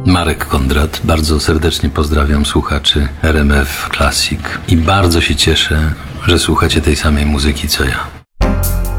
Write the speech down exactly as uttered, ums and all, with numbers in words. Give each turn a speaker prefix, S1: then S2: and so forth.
S1: Marek Kondrat, bardzo serdecznie pozdrawiam słuchaczy R M F Classic i bardzo się cieszę, że słuchacie tej samej muzyki co ja.